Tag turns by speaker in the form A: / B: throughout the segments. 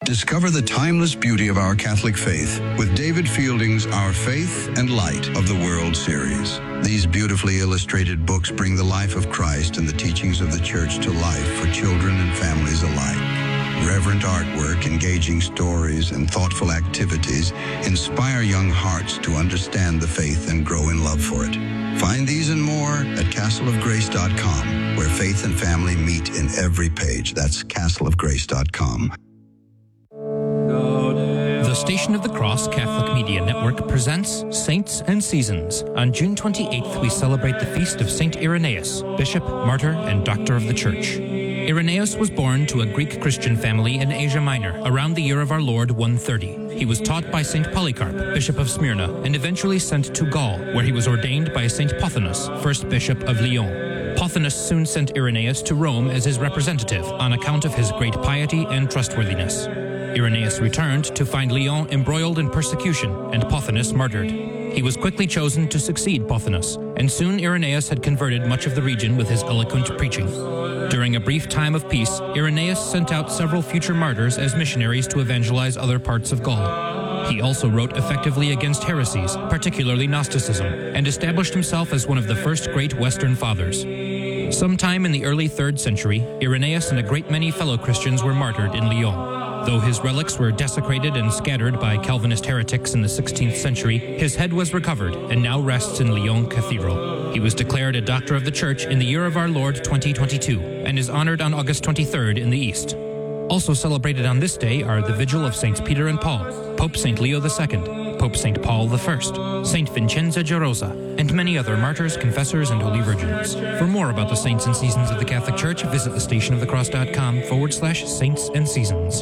A: Discover the timeless beauty of our Catholic faith with David Fielding's Our Faith and Light of the World series. These beautifully illustrated books bring the life of Christ and the teachings of the Church to life for children and families alike. Reverent artwork, engaging stories, and thoughtful activities inspire young hearts to understand the faith and grow in love for it. Find these and more at castleofgrace.com, where faith and family meet in every page. That's castleofgrace.com.
B: The Station of the Cross Catholic Media Network presents Saints and Seasons. On June 28th, we celebrate the feast of Saint Irenaeus, Bishop, Martyr, and Doctor of the Church. Irenaeus was born to a Greek Christian family in Asia Minor around the year of our Lord 130. He was taught by Saint Polycarp, Bishop of Smyrna, and eventually sent to Gaul, where he was ordained by Saint Pothinus, first Bishop of Lyon. Pothinus soon sent Irenaeus to Rome as his representative on account of his great piety and trustworthiness. Irenaeus returned to find Lyon embroiled in persecution and Pothinus martyred. He was quickly chosen to succeed Pothinus, and soon Irenaeus had converted much of the region with his eloquent preaching. During a brief time of peace, Irenaeus sent out several future martyrs as missionaries to evangelize other parts of Gaul. He also wrote effectively against heresies, particularly Gnosticism, and established himself as one of the first great Western fathers. Sometime in the early 3rd century, Irenaeus and a great many fellow Christians were martyred in Lyon. Though his relics were desecrated and scattered by Calvinist heretics in the 16th century, his head was recovered and now rests in Lyon Cathedral. He was declared a Doctor of the Church in the year of our Lord 2022 and is honored on August 23rd in the East. Also celebrated on this day are the Vigil of Saints Peter and Paul, Pope St. Leo II, Pope St. Paul I, St. Vincenza Gerosa, and many other martyrs, confessors, and holy virgins. For more about the saints and seasons of the Catholic Church, visit thestationofthecross.com/saints and seasons.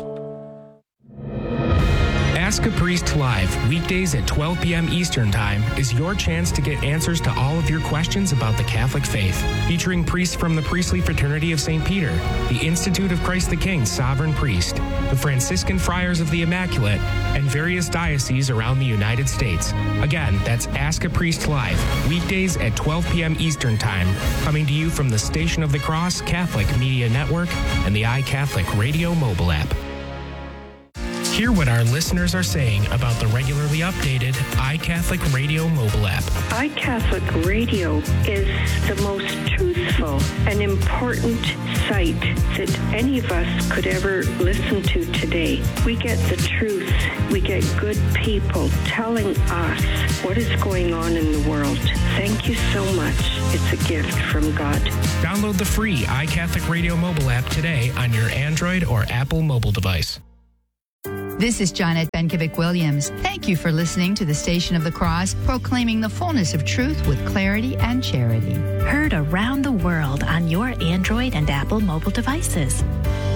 C: Ask a Priest Live, weekdays at 12 p.m. Eastern Time, is your chance to get answers to all of your questions about the Catholic faith. Featuring priests from the Priestly Fraternity of St. Peter, the Institute of Christ the King Sovereign Priest, the Franciscan Friars of the Immaculate, and various dioceses around the United States. Again, that's Ask a Priest Live, weekdays at 12 p.m. Eastern Time, coming to you from the Station of the Cross Catholic Media Network and the iCatholic Radio mobile app. Hear what our listeners are saying about the regularly updated iCatholic Radio mobile app.
D: iCatholic Radio is the most truthful and important site that any of us could ever listen to today. We get the truth. We get good people telling us what is going on in the world. Thank you so much. It's a gift from God.
C: Download the free iCatholic Radio mobile app today on your Android or Apple mobile device.
E: This is Janet Benkovic-Williams. Thank you for listening to the Station of the Cross, proclaiming the fullness of truth with clarity and charity.
F: Heard around the world on your Android and Apple mobile devices.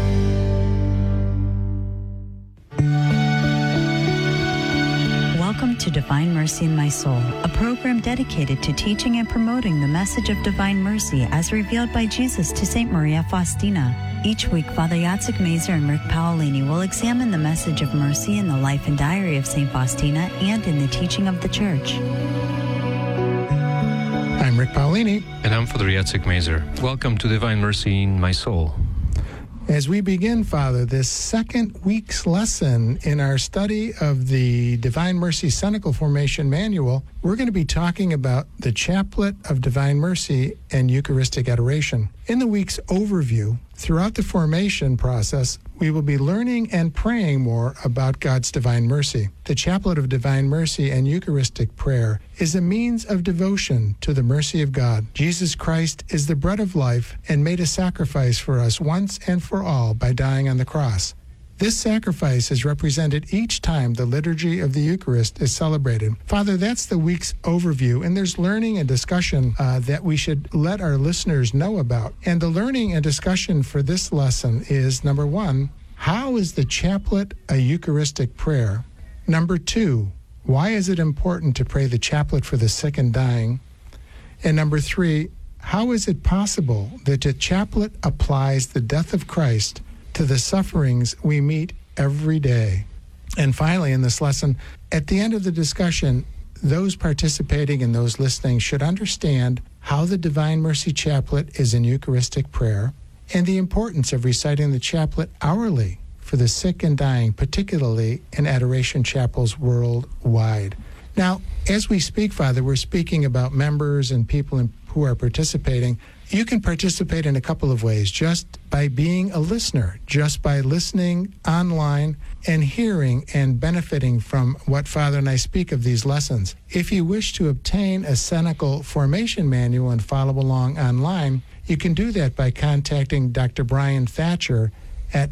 G: Welcome to Divine Mercy in My Soul, a program dedicated to teaching and promoting the message of divine mercy as revealed by Jesus to St. Maria Faustina. Each week, Father Jacek Mazer and Rick Paolini will examine the message of mercy in the life and diary of St. Faustina and in the teaching of the Church.
H: I'm Rick Paolini.
I: And I'm Father Jacek Mazer. Welcome to Divine Mercy in My Soul.
H: As we begin, Father, this second week's lesson in our study of the Divine Mercy Cenacle Formation Manual, we're going to be talking about the Chaplet of Divine Mercy and Eucharistic Adoration. In the week's overview, throughout the formation process, we will be learning and praying more about God's divine mercy. The Chaplet of Divine Mercy and Eucharistic Prayer is a means of devotion to the mercy of God. Jesus Christ is the bread of life and made a sacrifice for us once and for all by dying on the cross. This sacrifice is represented each time the liturgy of the Eucharist is celebrated. Father, that's the week's overview, and there's learning and discussion that we should let our listeners know about. And the learning and discussion for this lesson is, number one, how is the chaplet a Eucharistic prayer? Number two, why is it important to pray the chaplet for the sick and dying? And number three, how is it possible that the chaplet applies the death of Christ to the sufferings we meet every day? And finally, in this lesson, at the end of the discussion, those participating and those listening should understand how the Divine Mercy Chaplet is in Eucharistic prayer and the importance of reciting the chaplet hourly for the sick and dying, particularly in Adoration Chapels worldwide. Now, as we speak, Father, we're speaking about members and people who are participating. You can participate in a couple of ways, just by being a listener, just by listening online and hearing and benefiting from what Father and I speak of these lessons. If you wish to obtain a Cenacle Formation Manual and follow along online, you can do that by contacting Dr. Brian Thatcher at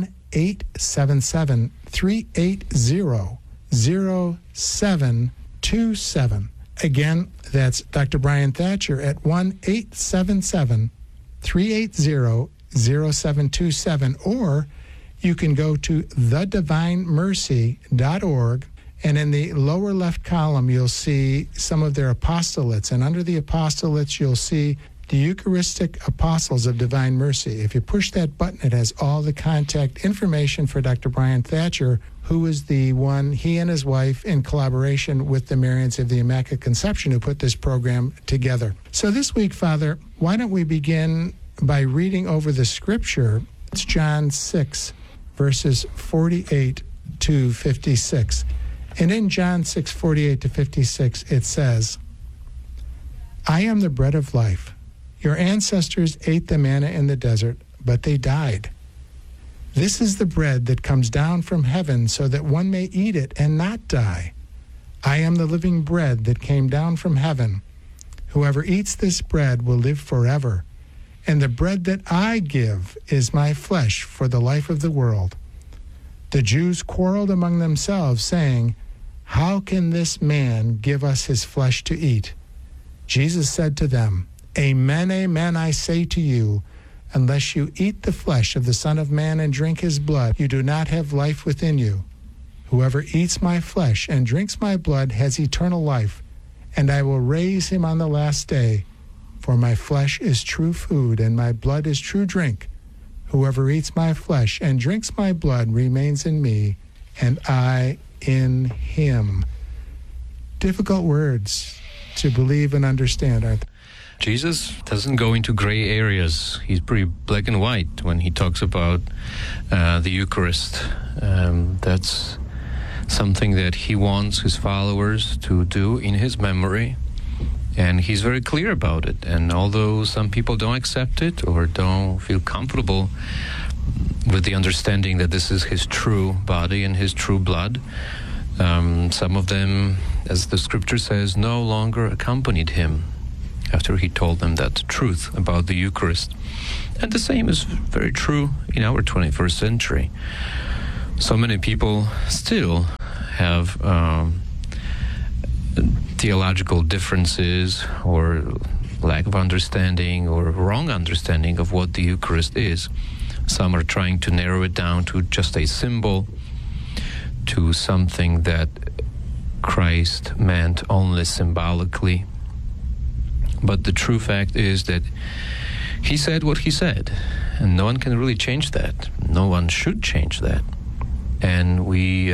H: 1-877-380-0727. Again, that's Dr. Brian Thatcher at 1-877-380-0727. Or you can go to thedivinemercy.org, and in the lower left column, you'll see some of their apostolates. And under the apostolates, you'll see the Eucharistic Apostles of Divine Mercy. If you push that button, it has all the contact information for Dr. Brian Thatcher, who is the one, he and his wife, in collaboration with the Marians of the Immaculate Conception, who put this program together. So this week, Father, why don't we begin by reading over the scripture? It's John 6, verses 48 to 56. And in John 6, 48 to 56, it says, I am the bread of life. Your ancestors ate the manna in the desert, but they died. This is the bread that comes down from heaven so that one may eat it and not die. I am the living bread that came down from heaven. Whoever eats this bread will live forever. And the bread that I give is my flesh for the life of the world. The Jews quarreled among themselves, saying, How can this man give us his flesh to eat? Jesus said to them, Amen, amen, I say to you, unless you eat the flesh of the Son of Man and drink his blood, you do not have life within you. Whoever eats my flesh and drinks my blood has eternal life, and I will raise him on the last day. For my flesh is true food, and my blood is true drink. Whoever eats my flesh and drinks my blood remains in me, and I in him. Difficult words to believe and understand, aren't they?
I: Jesus doesn't go into gray areas. He's pretty black and white when he talks about the Eucharist. That's something that he wants his followers to do in his memory, and he's very clear about it. And although some people don't accept it or don't feel comfortable with the understanding that this is his true body and his true blood, some of them, as the scripture says, no longer accompanied him after he told them that truth about the Eucharist. And the same is very true in our 21st century. So many people still have theological differences or lack of understanding or wrong understanding of what the Eucharist is. Some are trying to narrow it down to just a symbol, to something that Christ meant only symbolically. But the true fact is that he said what he said, and no one can really change that. No one should change that. And we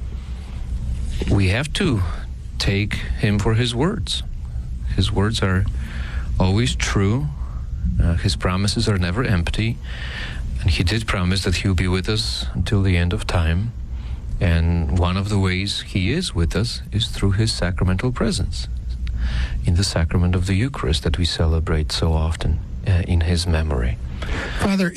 I: have to take him for his words. His words are always true. His promises are never empty. And he did promise that he'll be with us until the end of time. And one of the ways he is with us is through his sacramental presence in the sacrament of the Eucharist that we celebrate so often in his memory.
H: Father,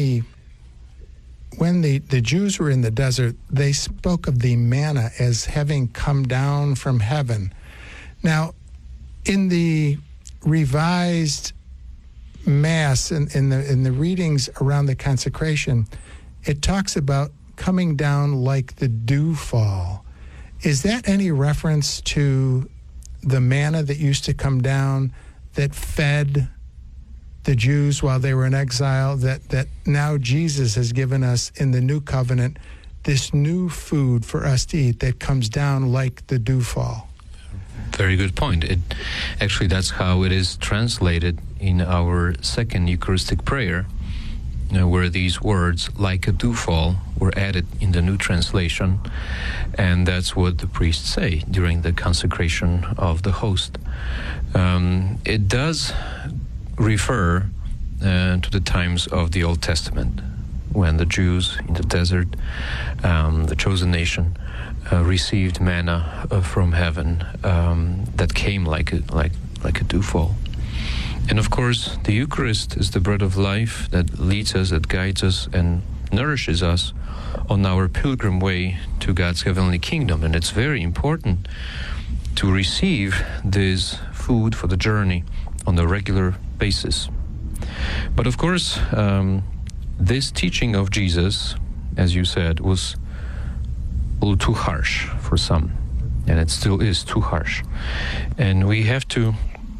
H: when the Jews were in the desert, they spoke of the manna as having come down from heaven. Now, in the revised Mass, in the readings around the consecration, it talks about coming down like the dewfall. Is that any reference to the manna that used to come down that fed the Jews while they were in exile, that now Jesus has given us in the new covenant this new food for us to eat that comes down like the dewfall?
I: Very good point. Actually, that's how it is translated in our second Eucharistic prayer, where these words, like a dewfall, were added in the new translation. And that's what the priests say during the consecration of the host. It does refer to the times of the Old Testament. when the Jews in the desert, the chosen nation, received manna from heaven that came like a dewfall. And of course, the Eucharist is the bread of life that leads us, that guides us, and nourishes us on our pilgrim way to God's heavenly kingdom. And it's very important to receive this food for the journey on a regular basis. But of course, this teaching of Jesus, as you said, was a little too harsh for some, and it still is too harsh. And we have to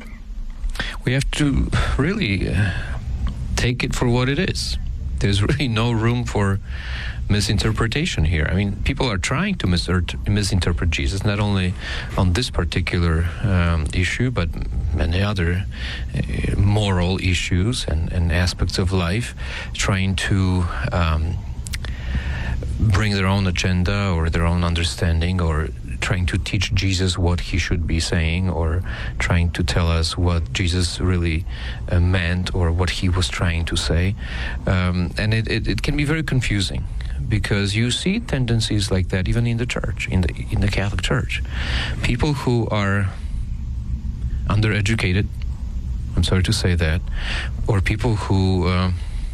I: really take it for what it is. There's really no room for misinterpretation here. I mean, people are trying to misinterpret Jesus, not only on this particular issue, but many other moral issues and aspects of life, trying to bring their own agenda or their own understanding, or trying to teach Jesus what he should be saying, or trying to tell us what Jesus really meant or what he was trying to say. And it can be very confusing, because you see tendencies like that even in the church, in the Catholic Church. People who are undereducated, I'm sorry to say that, or people who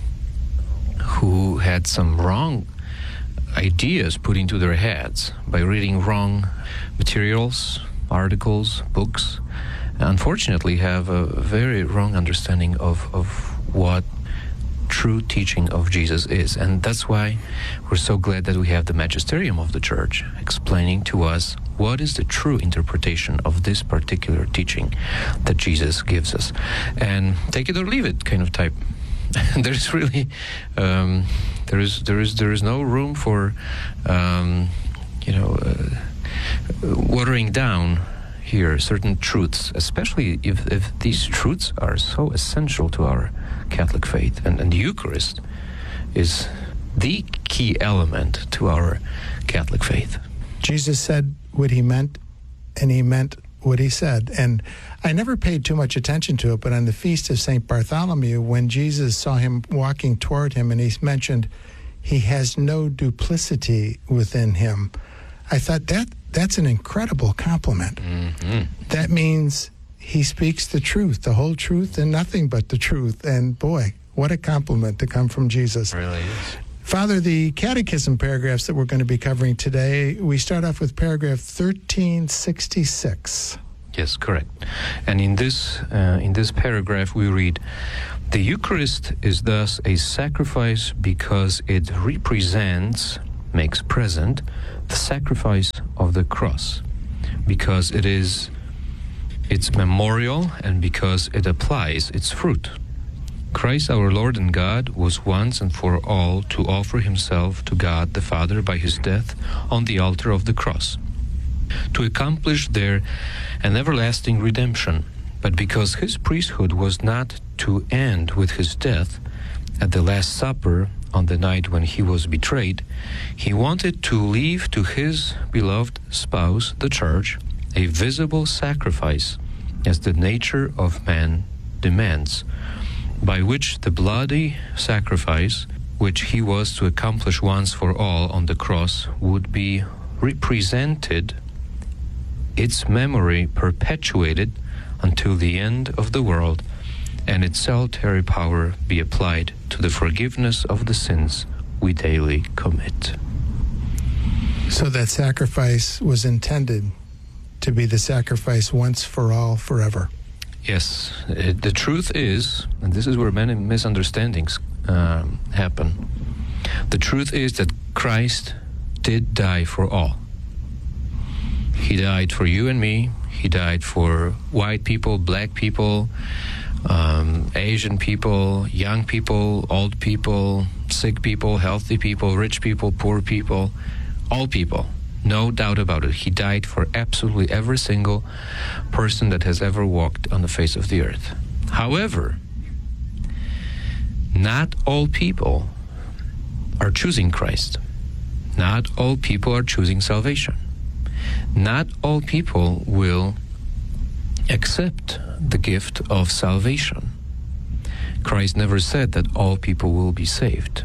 I: had some wrong ideas put into their heads by reading wrong materials, articles, books, unfortunately have a very wrong understanding of what true teaching of Jesus is. And that's why we're so glad that we have the magisterium of the Church explaining to us what is the true interpretation of this particular teaching that Jesus gives us. And take it or leave it kind of type. There's really there is no room for watering down here certain truths, especially if these truths are so essential to our Catholic faith. And the Eucharist is the key element to our Catholic faith.
H: Jesus said what he meant, and he meant what he said. And I never paid too much attention to it, but on the Feast of St. Bartholomew, when Jesus saw him walking toward him and he mentioned he has no duplicity within him, I thought that's an incredible compliment. Mm-hmm. That means he speaks the truth, the whole truth, and nothing but the truth. And boy, what a compliment to come from Jesus.
I: It really is.
H: Father, the catechism paragraphs that we're going to be covering today, we start off with paragraph 1366.
I: Yes, correct. And in this paragraph we read, "The Eucharist is thus a sacrifice because it represents, makes present, the sacrifice of the cross, because it is its memorial and because it applies its fruit. Christ our Lord and God was once and for all to offer himself to God the Father by his death on the altar of the cross, to accomplish there an everlasting redemption. But because his priesthood was not to end with his death, at the Last Supper on the night when he was betrayed, he wanted to leave to his beloved spouse, the Church, a visible sacrifice as the nature of man demands, by which the bloody sacrifice, which he was to accomplish once for all on the cross, would be represented, its memory perpetuated until the end of the world, and its salutary power be applied to the forgiveness of the sins we daily commit."
H: So that sacrifice was intended to be the sacrifice once for all, forever.
I: Yes, the truth is, and this is where many misunderstandings happen, the truth is that Christ did die for all. He died for you and me. He died for white people, black people, Asian people, young people, old people, sick people, healthy people, rich people, poor people, all people. No doubt about it. He died for absolutely every single person that has ever walked on the face of the earth. However, not all people are choosing Christ. Not all people are choosing salvation. Not all people will accept the gift of salvation. Christ never said that all people will be saved.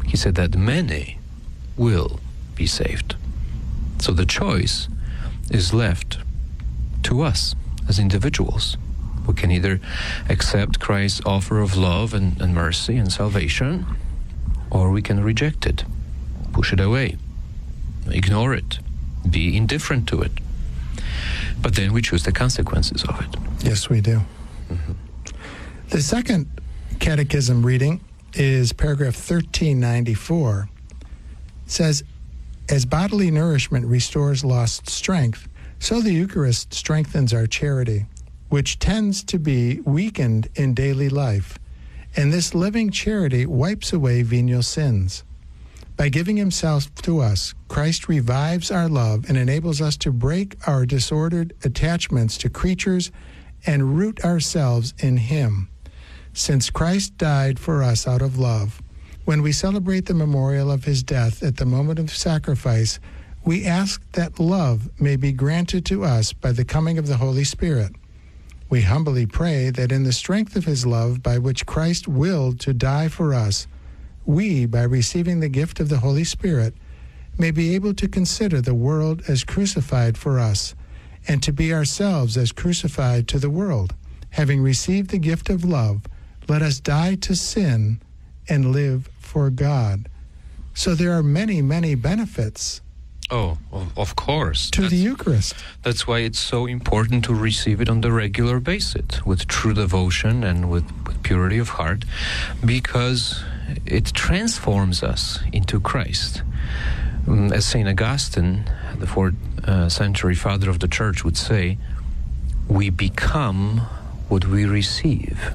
I: He said that many will be saved. So the choice is left to us as individuals. We can either accept Christ's offer of love and mercy and salvation, or we can reject it, push it away, ignore it, be indifferent to it. But then we choose the consequences of it.
H: Yes, we do. Mm-hmm. The second catechism reading is paragraph 1394. It says, as bodily nourishment restores lost strength, so the Eucharist strengthens our charity, which tends to be weakened in daily life. And this living charity wipes away venial sins. By giving himself to us, Christ revives our love and enables us to break our disordered attachments to creatures and root ourselves in him. Since Christ died for us out of love, when we celebrate the memorial of his death at the moment of sacrifice, we ask that love may be granted to us by the coming of the Holy Spirit. We humbly pray that in the strength of his love by which Christ willed to die for us, we, by receiving the gift of the Holy Spirit, may be able to consider the world as crucified for us, and to be ourselves as crucified to the world. Having received the gift of love, let us die to sin and live for God. So there are many, many benefits.
I: Oh, of course.
H: To the Eucharist.
I: That's why it's so important to receive it on the regular basis, with true devotion and with purity of heart, because it transforms us into Christ. As St. Augustine, the 4th century father of the Church, would say, we become what we receive.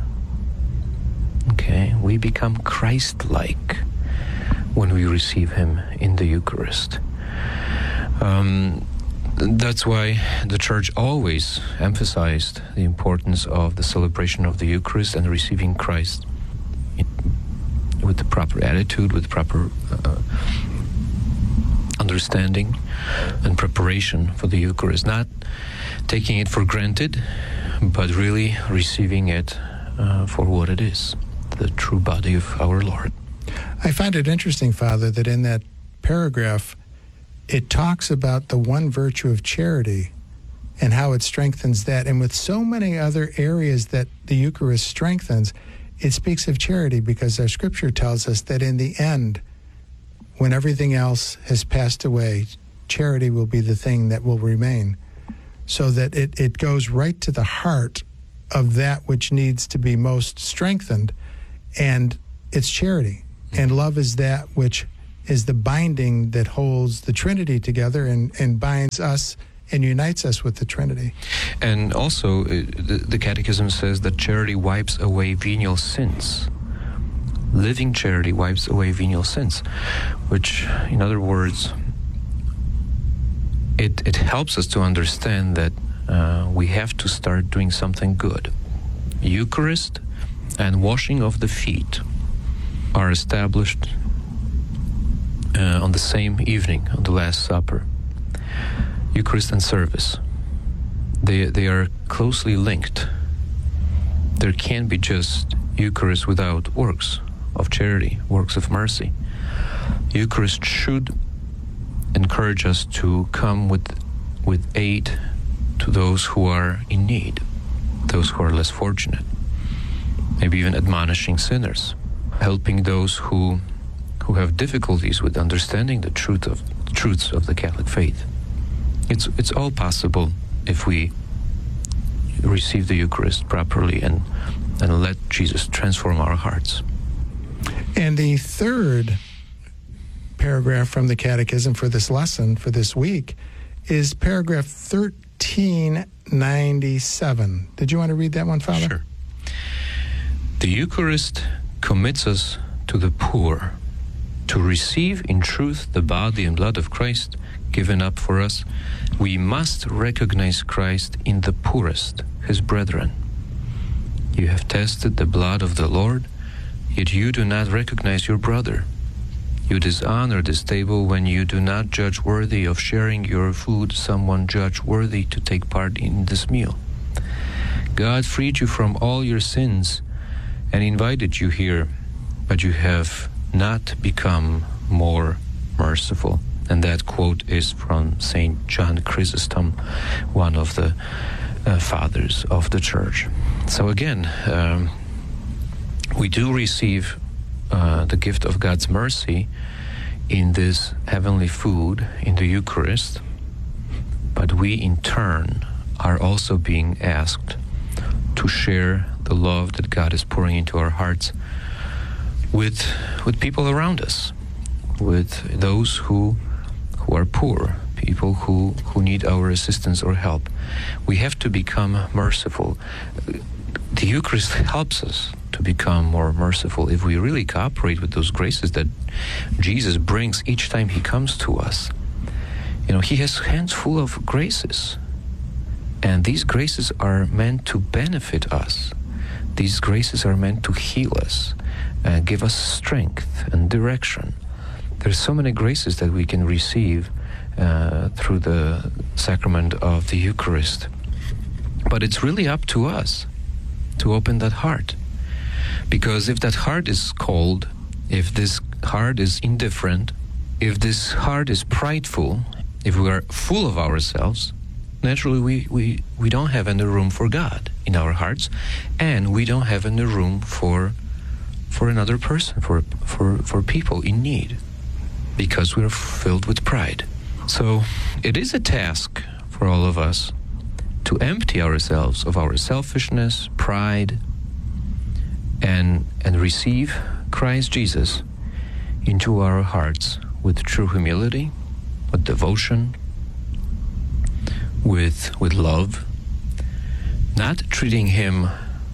I: Okay, we become Christ-like when we receive him in the Eucharist. That's why the Church always emphasized the importance of the celebration of the Eucharist and receiving Christ with the proper attitude, with proper understanding and preparation for the Eucharist. Not taking it for granted, but really receiving it for what it is, the true body of our Lord.
H: I find it interesting, Father, that in that paragraph, it talks about the one virtue of charity and how it strengthens that. And with so many other areas that the Eucharist strengthens, it speaks of charity because our scripture tells us that in the end, when everything else has passed away, charity will be the thing that will remain. So that it goes right to the heart of that which needs to be most strengthened, and it's charity. And love is that which is the binding that holds the Trinity together and binds us and unites us with the Trinity.
I: And also, the Catechism says that charity wipes away venial sins. Living charity wipes away venial sins, which, in other words, it helps us to understand that we have to start doing something good. Eucharist and washing of the feet are established on the same evening, on the Last Supper. Eucharist and service, they are closely linked. There can't be just Eucharist without works of charity, works of mercy. Eucharist should encourage us to come with aid to those who are in need, those who are less fortunate, maybe even admonishing sinners, helping those who have difficulties with understanding the truths of the Catholic faith. It's all possible if we receive the Eucharist properly and let Jesus transform our hearts.
H: And the third paragraph from the Catechism for this lesson, for this week, is paragraph 1397. Did you want to read that one, Father?
I: Sure. The Eucharist commits us to the poor, to receive in truth the body and blood of Christ given up for us. We must recognize Christ in the poorest, his brethren. You have tasted the blood of the Lord, yet you do not recognize your brother. You dishonor this table when you do not judge worthy of sharing your food someone judged worthy to take part in this meal. God freed you from all your sins and invited you here, but you have not become more merciful. And that quote is from St. John Chrysostom, one of the fathers of the Church. So again, we do receive the gift of God's mercy in this heavenly food, in the Eucharist, but we in turn are also being asked to share the love that God is pouring into our hearts with people around us, with those who are poor, people who need our assistance or help. We have to become merciful. The Eucharist helps us to become more merciful if we really cooperate with those graces that Jesus brings each time he comes to us. You know, he has hands full of graces, and these graces are meant to benefit us. These graces are meant to heal us, give us strength and direction. There's so many graces that we can receive through the sacrament of the Eucharist. But it's really up to us to open that heart. Because if that heart is cold, if this heart is indifferent, if this heart is prideful, if we are full of ourselves, naturally we don't have any room for God in our hearts, and we don't have any room for another person, for people in need, because we are filled with pride. So it is a task for all of us to empty ourselves of our selfishness, pride, and receive Christ Jesus into our hearts with true humility, with devotion, with love, not treating him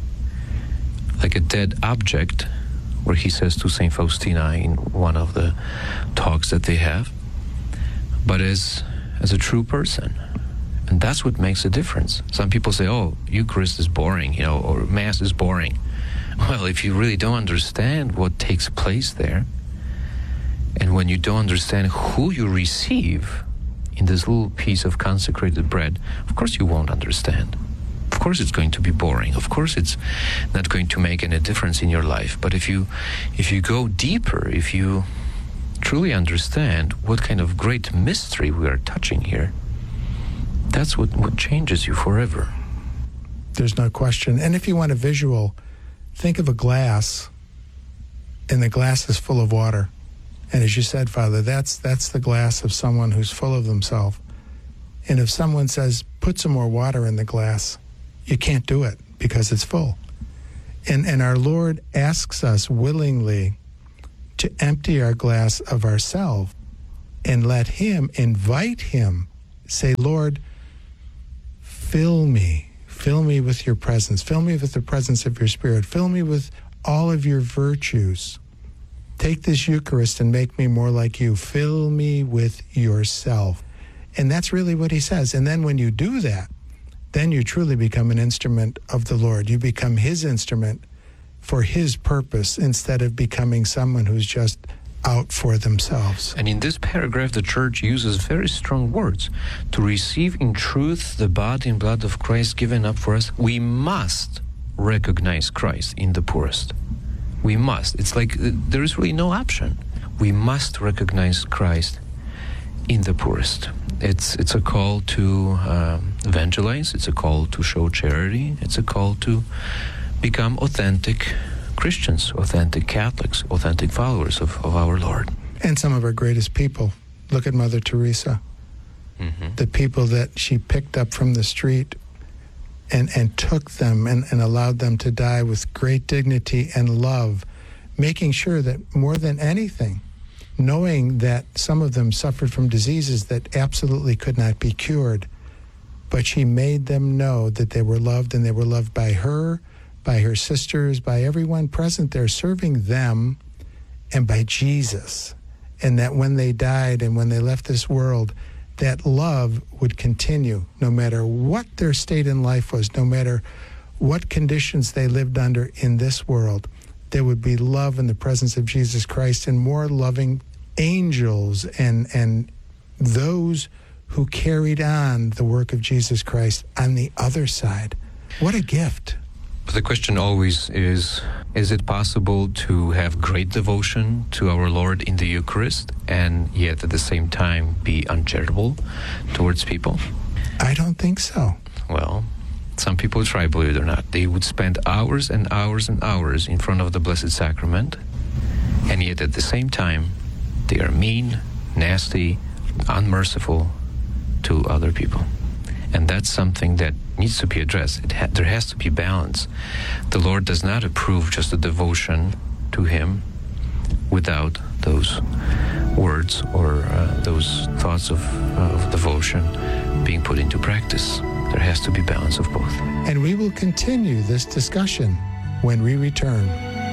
I: like a dead object, where he says to St. Faustina in one of the talks that they have, but as a true person. And that's what makes a difference. Some people say, oh, Eucharist is boring, or Mass is boring. Well, if you really don't understand what takes place there, and when you don't understand who you receive in this little piece of consecrated bread, of course you won't understand. Of course it's going to be boring. Of course it's not going to make any difference in your life. But if you go deeper, if you truly understand what kind of great mystery we are touching here, that's what changes you forever.
H: There's no question. And if you want a visual, think of a glass, and the glass is full of water. And as you said, Father, that's the glass of someone who's full of themselves. And if someone says, put some more water in the glass, you can't do it because it's full. And our Lord asks us willingly to empty our glass of ourselves and let him, invite him, say, Lord, fill me with your presence. Fill me with the presence of your Spirit. Fill me with all of your virtues. Take this Eucharist and make me more like you. Fill me with yourself. And that's really what he says. And then when you do that, then you truly become an instrument of the Lord. You become his instrument for his purpose instead of becoming someone who's just out for themselves.
I: And in this paragraph, the Church uses very strong words. To receive in truth the body and blood of Christ given up for us, we must recognize Christ in the poorest. We must. It's like there is really no option. We must recognize Christ in the poorest. It's a call to evangelize. It's a call to show charity. It's a call to become authentic Christians, authentic Catholics, authentic followers of our Lord.
H: And some of our greatest people. Look at Mother Teresa. Mm-hmm. The people that she picked up from the street and took them and allowed them to die with great dignity and love, making sure that more than anything, knowing that some of them suffered from diseases that absolutely could not be cured, but she made them know that they were loved, and they were loved by her, by her sisters, by everyone present there, serving them, and by Jesus. And that when they died and when they left this world, that love would continue no matter what their state in life was, no matter what conditions they lived under in this world. There would be love in the presence of Jesus Christ, and more loving angels and those who carried on the work of Jesus Christ on the other side. What a gift.
I: The question always is it possible to have great devotion to our Lord in the Eucharist and yet at the same time be uncharitable towards people?
H: I don't think so.
I: Well, some people try, believe it or not. They would spend hours and hours and hours in front of the Blessed Sacrament, and yet at the same time, they are mean, nasty, unmerciful to other people. And that's something that needs to be addressed. There has to be balance. The Lord does not approve just a devotion to Him without those words or those thoughts of devotion being put into practice. There has to be balance of both.
H: And we will continue this discussion when we return.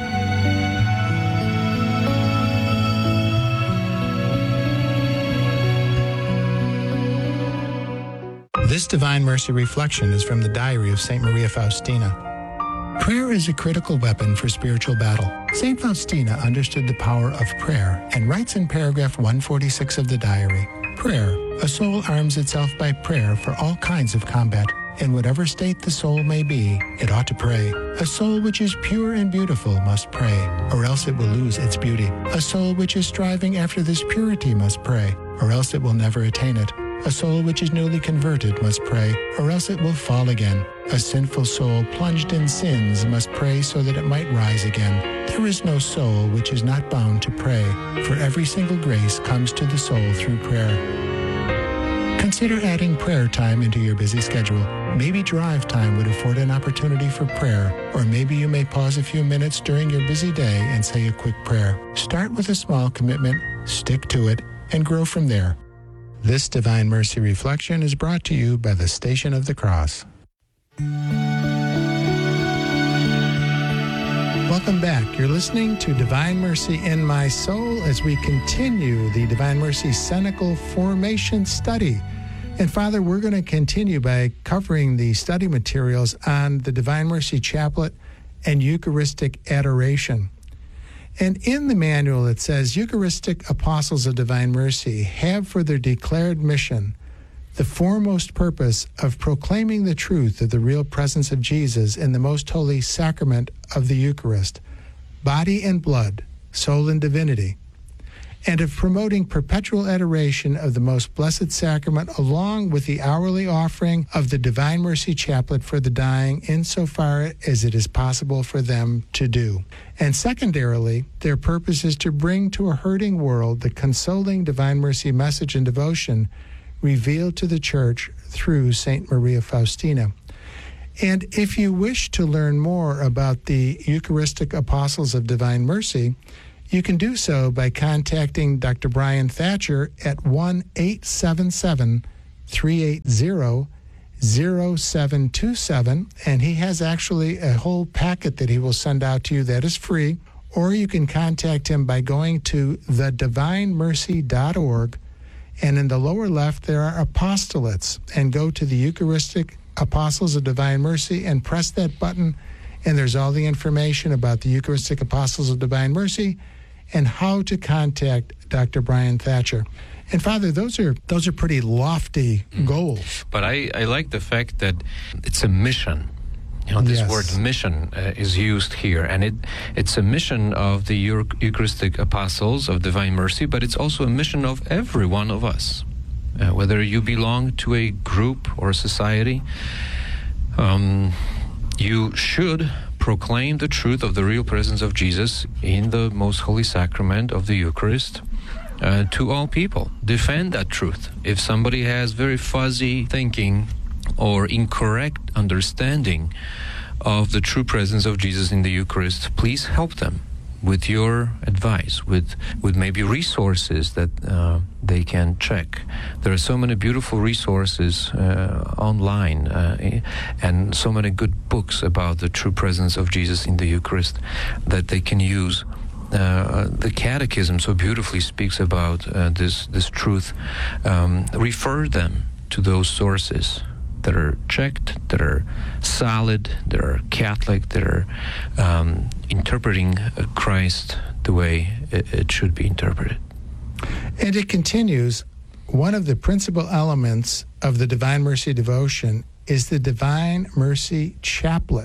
H: This Divine Mercy Reflection is from the Diary of St. Maria Faustina. Prayer is a critical weapon for spiritual battle. St. Faustina understood the power of prayer and writes in paragraph 146 of the diary, "Prayer, a soul arms itself by prayer for all kinds of combat. In whatever state the soul may be, it ought to pray. A soul which is pure and beautiful must pray, or else it will lose its beauty. A soul which is striving after this purity must pray, or else it will never attain it. A soul which is newly converted must pray, or else it will fall again. A sinful soul plunged in sins must pray so that it might rise again. There is no soul which is not bound to pray, for every single grace comes to the soul through prayer." Consider adding prayer time into your busy schedule. Maybe drive time would afford an opportunity for prayer, or maybe you may pause a few minutes during your busy day and say a quick prayer. Start with a small commitment, stick to it, and grow from there. This Divine Mercy Reflection is brought to you by the Station of the Cross. Welcome back. You're listening to Divine Mercy in My Soul as we continue the Divine Mercy Cenacle Formation Study. And Father, we're going to continue by covering the study materials on the Divine Mercy Chaplet and Eucharistic Adoration. And in the manual it says, Eucharistic Apostles of Divine Mercy have for their declared mission the foremost purpose of proclaiming the truth of the real presence of Jesus in the most holy sacrament of the Eucharist, body and blood, soul and divinity, and of promoting perpetual adoration of the most blessed sacrament along with the hourly offering of the Divine Mercy Chaplet for the dying insofar as it is possible for them to do. And secondarily, their purpose is to bring to a hurting world the consoling Divine Mercy message and devotion revealed to the Church through St. Maria Faustina. And if you wish to learn more about the Eucharistic Apostles of Divine Mercy, you can do so by contacting Dr. Brian Thatcher at 1-877-380-0727, and he has actually a whole packet that he will send out to you that is free, or you can contact him by going to thedivinemercy.org, and in the lower left there are apostolates, and go to the Eucharistic Apostles of Divine Mercy and press that button, and there's all the information about the Eucharistic Apostles of Divine Mercy and how to contact Dr. Brian Thatcher. And Father, those are pretty lofty goals.
I: But I like the fact that it's a mission. You know, this word mission is used here, and it's a mission of the Eucharistic Apostles of Divine Mercy, but it's also a mission of every one of us. Whether you belong to a group or a society, you should proclaim the truth of the real presence of Jesus in the most holy sacrament of the Eucharist to all people. Defend that truth. If somebody has very fuzzy thinking or incorrect understanding of the true presence of Jesus in the Eucharist, please help them with your advice, with maybe resources that they can check. There are so many beautiful resources online and so many good books about the true presence of Jesus in the Eucharist that they can use. The Catechism so beautifully speaks about this truth. Refer them to those sources that are checked, that are solid, that are Catholic, that are interpreting Christ the way it should be interpreted.
H: And it continues, one of the principal elements of the Divine Mercy devotion is the Divine Mercy Chaplet.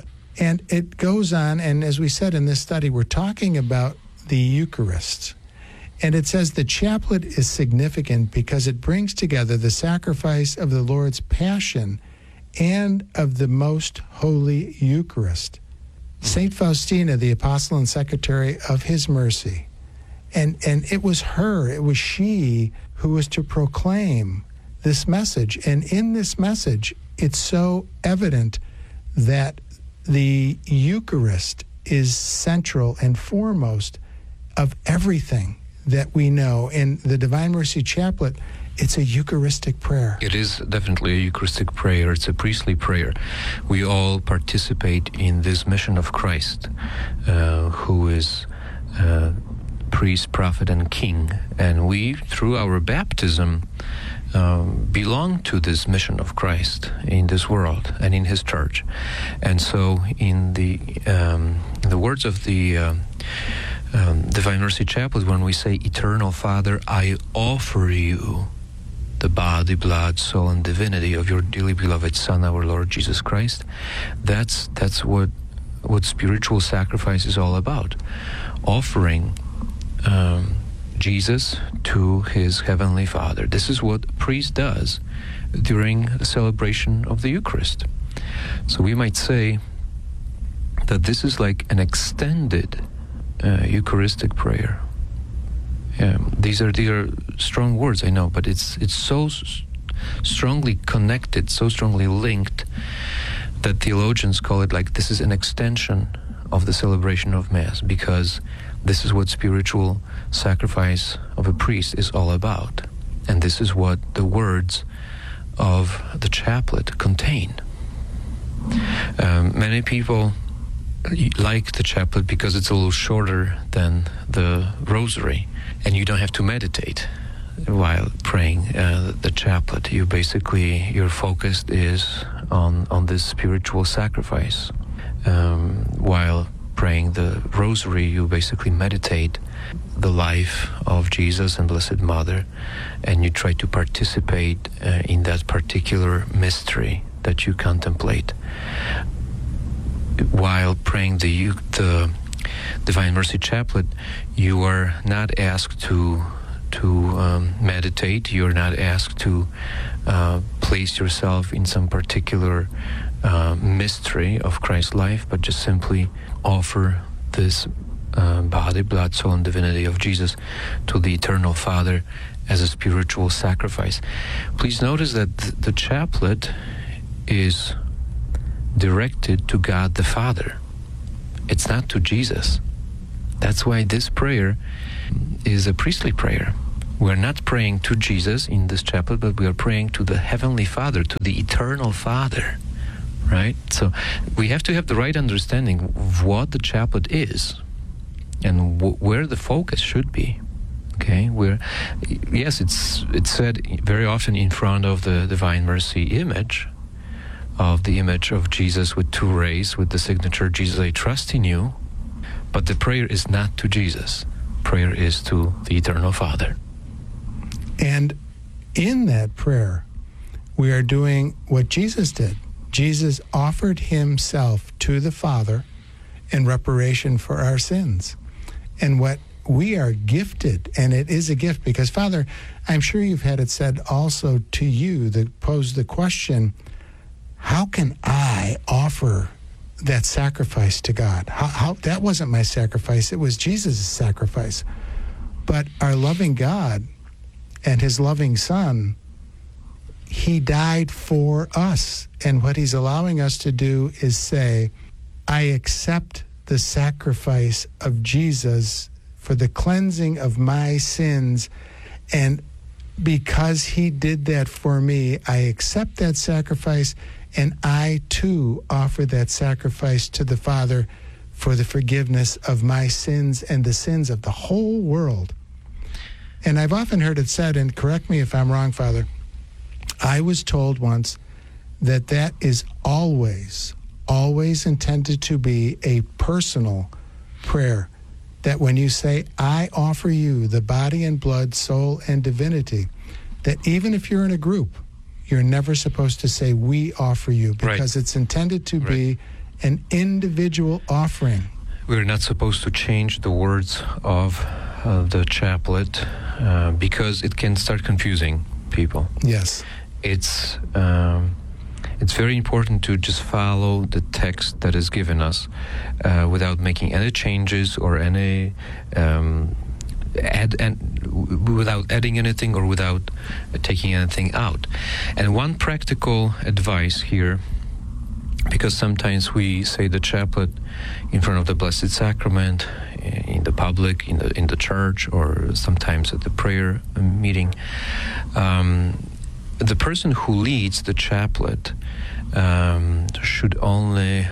H: And it goes on, and as we said in this study, we're talking about the Eucharist. And it says the chaplet is significant because it brings together the sacrifice of the Lord's Passion and of the most holy Eucharist. St. Faustina, the apostle and secretary of His Mercy, and it was she who was to proclaim this message. And in this message, it's so evident that the Eucharist is central and foremost of everything that we know. In the Divine Mercy Chaplet, it's a Eucharistic prayer.
I: It is definitely a Eucharistic prayer. It's a priestly prayer. We all participate in this mission of Christ, who is priest, prophet, and king. And we, through our baptism, belong to this mission of Christ in this world and in His church. And so in the words of the Divine Mercy Chaplet, when we say, Eternal Father, I offer you the body, blood, soul, and divinity of your dearly beloved Son, our Lord Jesus Christ, that's what spiritual sacrifice is all about. Offering Jesus to His Heavenly Father. This is what a priest does during the celebration of the Eucharist. So we might say that this is like an extended Eucharistic prayer. These are strong words, I know, but it's so strongly connected, so strongly linked, that theologians call it like this is an extension of the celebration of Mass, because this is what spiritual sacrifice of a priest is all about. And this is what the words of the chaplet contain. Many people like the chaplet because it's a little shorter than the rosary, and you don't have to meditate while praying the chaplet. Your focus is on this spiritual sacrifice. While praying the rosary, you basically meditate the life of Jesus and Blessed Mother, and you try to participate in that particular mystery that you contemplate. While praying the Divine Mercy Chaplet, you are not asked to meditate. You are not asked to place yourself in some particular mystery of Christ's life, but just simply offer this body, blood, soul, and divinity of Jesus to the Eternal Father as a spiritual sacrifice. Please notice that the chaplet is directed to God the Father. It's not to Jesus. That's why this prayer is a priestly prayer. We're not praying to Jesus in this chaplet, but we are praying to the Heavenly Father, to the Eternal Father, right? So we have to have the right understanding of what the chaplet is and where the focus should be. Okay, it's said very often in front of the Divine Mercy image, of the image of Jesus with two rays, with the signature, Jesus, I trust in you. But the prayer is not to Jesus. Prayer is to the Eternal Father.
H: And in that prayer, we are doing what Jesus did. Jesus offered Himself to the Father in reparation for our sins. And what we are gifted, and it is a gift, because, Father, I'm sure you've had it said also to you that posed the question, how can I offer that sacrifice to God? How that wasn't my sacrifice, it was Jesus' sacrifice. But our loving God and His loving Son, He died for us. And what He's allowing us to do is say, I accept the sacrifice of Jesus for the cleansing of my sins. And because He did that for me, I accept that sacrifice, and I too offer that sacrifice to the Father for the forgiveness of my sins and the sins of the whole world. And I've often heard it said, and correct me if I'm wrong, Father, I was told once that is always intended to be a personal prayer. That when you say, I offer you the body and blood, soul and divinity, that even if you're in a group, you're never supposed to say, we offer you, because it's intended to be an individual offering.
I: We're not supposed to change the words of the chaplet because it can start confusing people.
H: Yes.
I: It's very important to just follow the text that is given us without making any changes or any without adding anything or without taking anything out. And one practical advice here, because sometimes we say the chaplet in front of the Blessed Sacrament, in the public, in the church, or sometimes at the prayer meeting. The person who leads the chaplet should only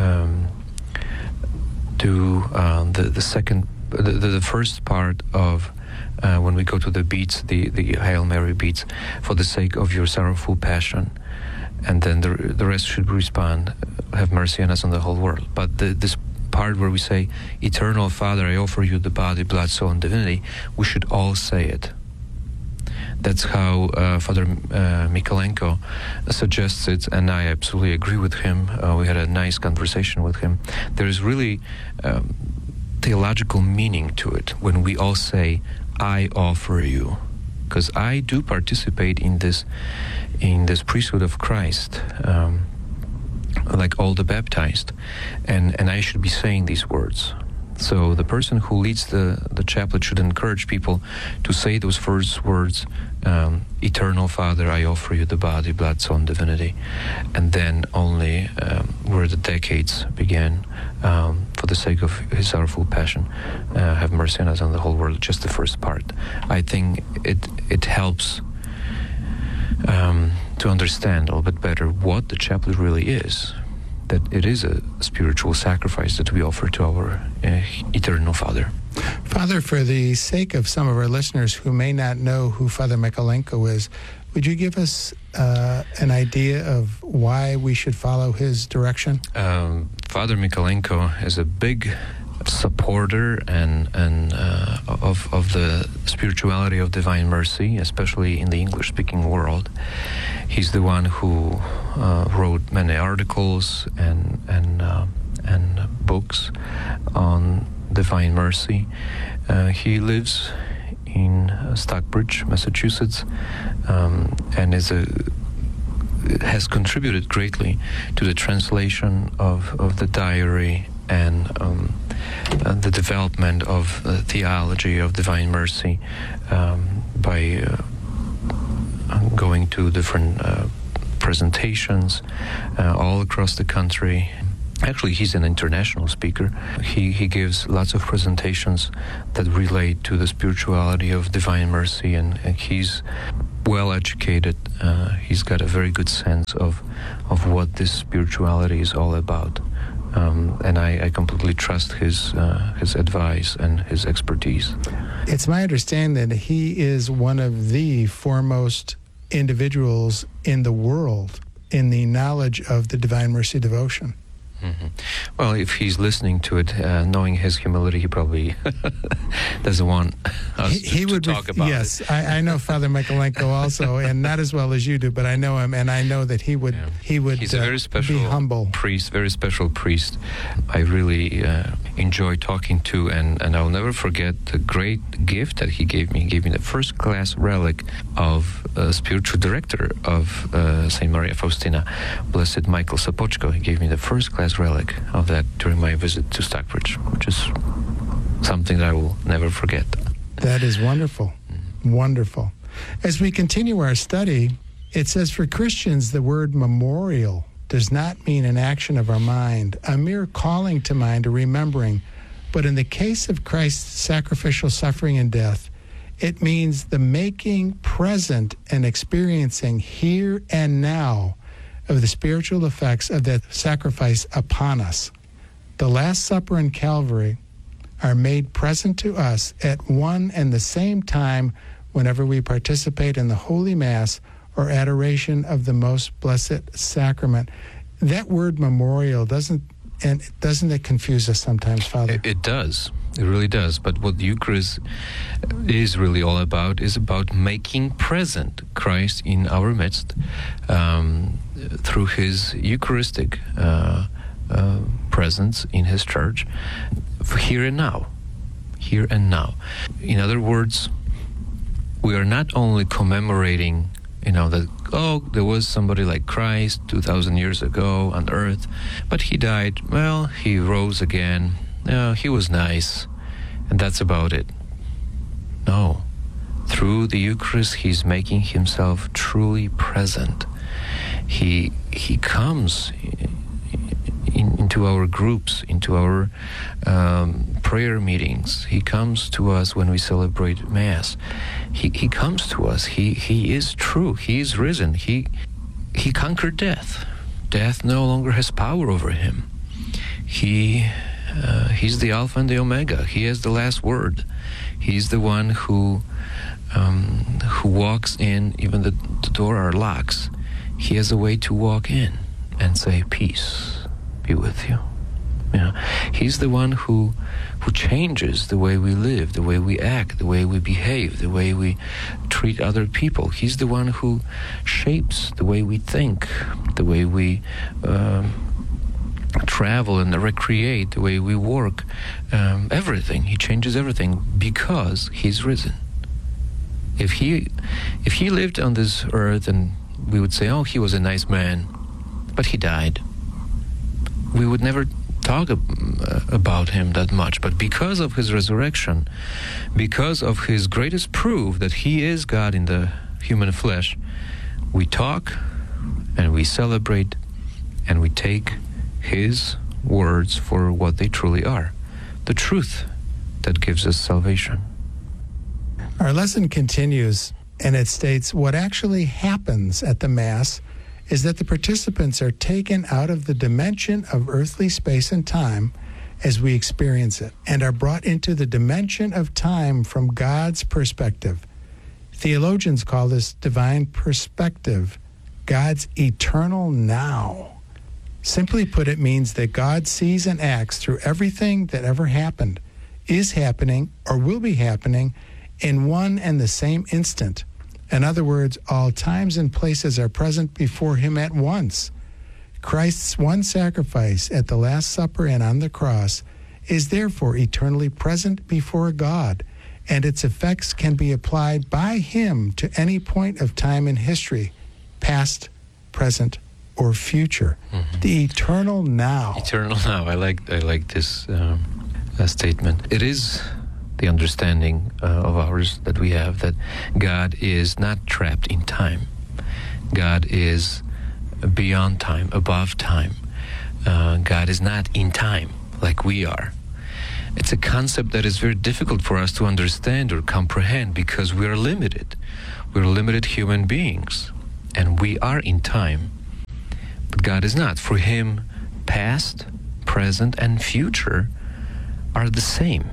I: do the first part of when we go to the beads, the Hail Mary beads, for the sake of your sorrowful passion. And then the rest should respond, have mercy on us and the whole world. But this part where we say, Eternal Father, I offer you the body, blood, soul, and divinity, we should all say it. That's how Father Mikolenko suggests it, and I absolutely agree with him. We had a nice conversation with him. There is really theological meaning to it when we all say, I offer you. Because I do participate in this priesthood of Christ, like all the baptized, and I should be saying these words. So the person who leads the chaplet should encourage people to say those first words, Eternal Father, I offer you the body, blood, soul, and divinity. And then only where the decades began, for the sake of his sorrowful passion, have mercy on us and the whole world, just the first part. I think it helps to understand a little bit better what the chaplet really is, that it is a spiritual sacrifice that we offer to our Eternal Father.
H: Father, for the sake of some of our listeners who may not know who Father Mikolenko is, would you give us an idea of why we should follow his direction?
I: Father Mikolenko is a big supporter and of the spirituality of Divine Mercy, especially in the English-speaking world. He's the one who wrote many articles and books on Divine Mercy. He lives in Stockbridge, Massachusetts, and has contributed greatly to the translation of the diary and the development of the theology of Divine Mercy by going to different presentations all across the country. Actually, he's an international speaker. He gives lots of presentations that relate to the spirituality of Divine Mercy, and he's well educated. He's got a very good sense of what this spirituality is all about. And I completely trust his advice and his expertise.
H: It's my understanding that he is one of the foremost individuals in the world in the knowledge of the Divine Mercy devotion.
I: Mm-hmm. Well, if he's listening to it, knowing his humility, he probably doesn't want us to talk about
H: yes,
I: it.
H: Yes, I know Father Mikolenko also, and not as well as you do, but I know him, and I know that he would
I: He's a very special
H: be humble
I: priest, very special priest. I really enjoy talking to, and I'll never forget the great gift that he gave me. He gave me the first-class relic of spiritual director of St. Maria Faustina, Blessed Michael Sapochko. He gave me the first-class relic of that during my visit to Stockbridge, which is something that I will never forget.
H: That is wonderful. Wonderful. As we continue our study, it says for Christians, the word memorial does not mean an action of our mind, a mere calling to mind or remembering, but in the case of Christ's sacrificial suffering and death, it means the making present and experiencing here and now of the spiritual effects of that sacrifice upon us. The Last Supper and Calvary are made present to us at one and the same time whenever we participate in the Holy Mass or adoration of the Most Blessed Sacrament. That word memorial, doesn't it confuse us sometimes, Father?
I: It does. It really does. But what the Eucharist is really all about is about making present Christ in our midst through his Eucharistic presence in his church for here and now. Here and now. In other words, we are not only commemorating, that, there was somebody like Christ 2,000 years ago on earth, but he died. Well, he rose again. He was nice, and that's about it. No. Through the Eucharist, he's making himself truly present. He comes into our groups, into our prayer meetings. He comes to us when we celebrate Mass. He comes to us. He is true. He is risen. He conquered death. Death no longer has power over him. He's the Alpha and the Omega. He has the last word. He's the one who walks in, even the door are locks. He has a way to walk in and say, peace be with you. He's the one who changes the way we live, the way we act, the way we behave, the way we treat other people. He's the one who shapes the way we think, the way we travel and recreate, the way we work, everything. He changes everything because he's risen. If he lived on this earth and we would say, he was a nice man, but he died, we would never talk about him that much. But because of his resurrection, because of his greatest proof that he is God in the human flesh, we talk and we celebrate and we take his words for what they truly are, the truth that gives us salvation.
H: Our lesson continues, and it states, what actually happens at the Mass is that the participants are taken out of the dimension of earthly space and time as we experience it, and are brought into the dimension of time from God's perspective. Theologians call this divine perspective, God's eternal now. Simply put, it means that God sees and acts through everything that ever happened, is happening, or will be happening in one and the same instant. In other words, all times and places are present before him at once. Christ's one sacrifice at the Last Supper and on the cross is therefore eternally present before God, and its effects can be applied by him to any point of time in history, past, present, or future. Mm-hmm. The eternal now.
I: Eternal now. I like this statement. It is the understanding of ours that we have that God is not trapped in time. God is beyond time, above time. God is not in time like we are. It's a concept that is very difficult for us to understand or comprehend because we are limited. We're limited human beings, and we are in time. But God is not. For him, past, present, and future are the same.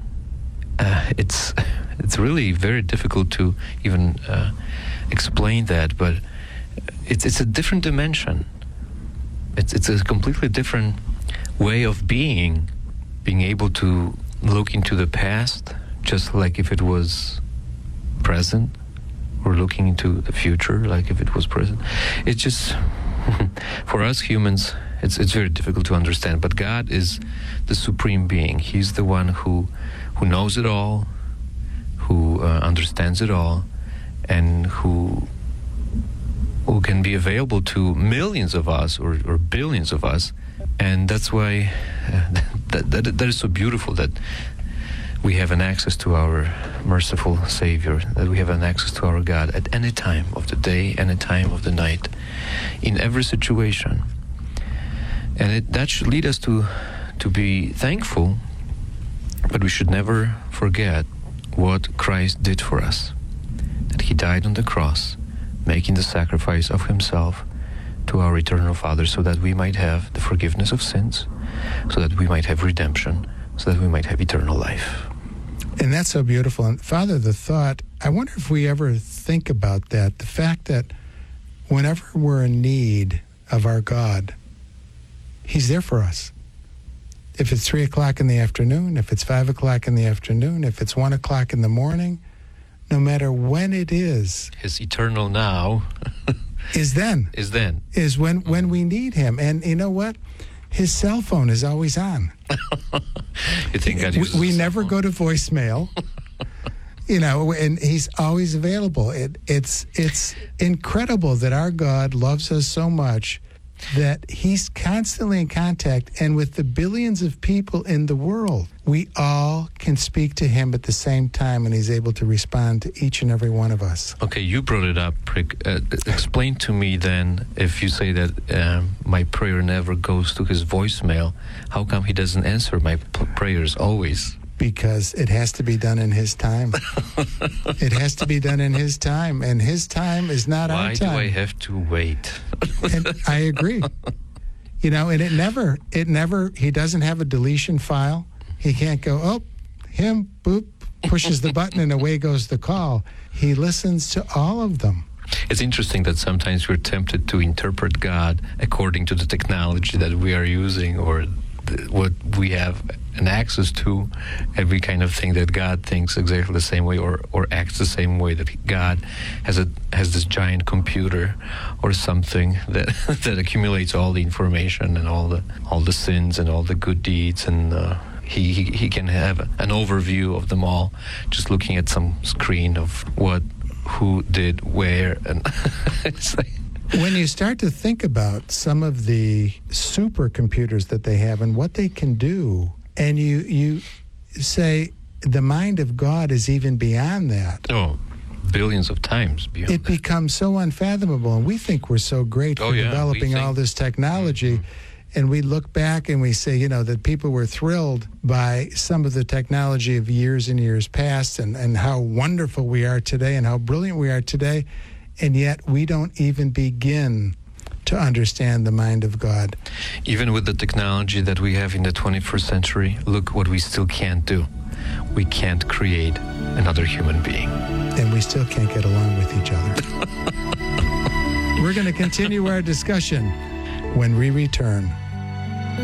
I: It's really very difficult to even explain that, but it's a different dimension. It's a completely different way of being able to look into the past just like if it was present, or looking into the future like if it was present. It's just, for us humans, it's very difficult to understand. But God is the supreme being. He's the one who knows it all, who understands it all, and who can be available to millions of us or billions of us. And that's why that is so beautiful, that we have an access to our merciful Savior, that we have an access to our God at any time of the day, any time of the night, in every situation. And that should lead us to be thankful, but we should never forget what Christ did for us, that he died on the cross, making the sacrifice of himself to our eternal Father, so that we might have the forgiveness of sins, so that we might have redemption, so that we might have eternal life.
H: And that's so beautiful. And Father, the thought, I wonder if we ever think about that, the fact that whenever we're in need of our God, he's there for us. If it's 3 o'clock in the afternoon, if it's 5 o'clock in the afternoon, if it's 1 o'clock in the morning, no matter when it is.
I: His eternal now
H: is then.
I: Is then.
H: Is when we need him. And you know what? his cell phone is always on.
I: You think God uses
H: we
I: his
H: never
I: cell
H: go to voicemail. And he's always available. It's incredible that our God loves us so much that he's constantly in contact. And with the billions of people in the world, we all can speak to him at the same time, and he's able to respond to each and every one of us.
I: Okay, you brought it up, Rick. Explain to me then, if you say that my prayer never goes to his voicemail, how come he doesn't answer my prayers always?
H: Because it has to be done in his time. It has to be done in his time, and his time is not our time.
I: Why do I have to wait?
H: And I agree. And it never, he doesn't have a deletion file. He can't go, him, boop, pushes the button and away goes the call. He listens to all of them.
I: It's interesting that sometimes we're tempted to interpret God according to the technology that we are using or what we have an access to, and we kind of think that God thinks exactly the same way or acts the same way, that God has this giant computer or something that that accumulates all the information and all the sins and all the good deeds, and he can have an overview of them all just looking at some screen of who did where, and it's like,
H: when you start to think about some of the supercomputers that they have and what they can do, and you say the mind of God is even beyond that.
I: Oh, billions of times beyond
H: it
I: that.
H: Becomes so unfathomable, and we think we're so great for developing all this technology. And we look back and we say, that people were thrilled by some of the technology of years and years past, and how wonderful we are today and how brilliant we are today. And yet we don't even begin to understand the mind of God.
I: Even with the technology that we have in the 21st century, look what we still can't do. We can't create another human being.
H: And we still can't get along with each other. We're going to continue our discussion when we return.